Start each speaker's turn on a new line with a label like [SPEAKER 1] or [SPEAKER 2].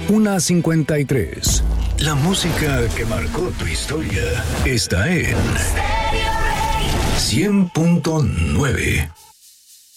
[SPEAKER 1] 1:53. La música que marcó tu historia está en 100.9.